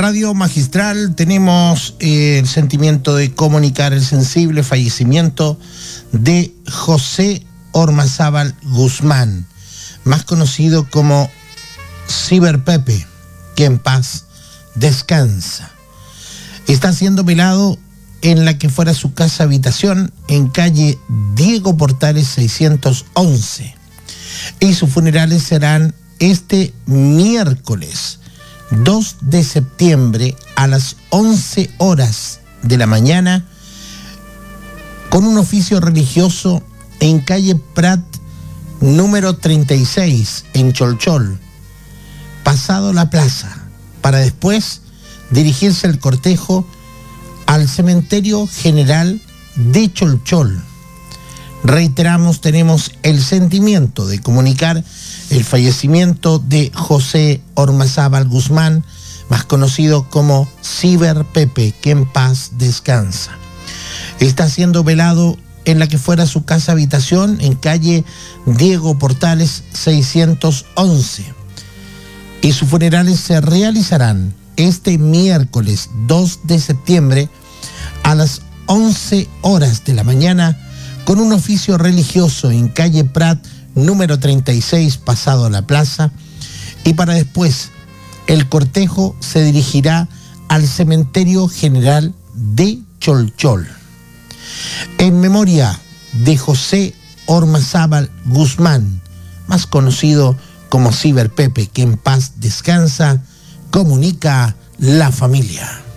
Radio Magistral tenemos el sentimiento de comunicar el sensible fallecimiento de José Ormazábal Guzmán, más conocido como Ciber Pepe, que en paz descansa. Está siendo velado en la que fuera su casa habitación en calle Diego Portales 611, y sus funerales serán este miércoles 2 de septiembre a las 11 horas de la mañana, con un oficio religioso en calle Prat número 36 en Cholchol, pasado la plaza, para después dirigirse el cortejo al cementerio general de Cholchol. Reiteramos, tenemos el sentimiento de comunicar el fallecimiento de José Ormazábal Guzmán, más conocido como Ciber Pepe, que en paz descansa. Está siendo velado en la que fuera su casa habitación en calle Diego Portales 611, y sus funerales se realizarán este miércoles 2 de septiembre a las 11 horas de la mañana, con un oficio religioso en calle Prat número 36 pasado a la plaza, y para después el cortejo se dirigirá al cementerio general de Cholchol. En memoria de José Ormazábal Guzmán, más conocido como Ciber Pepe, que en paz descansa, comunica la familia.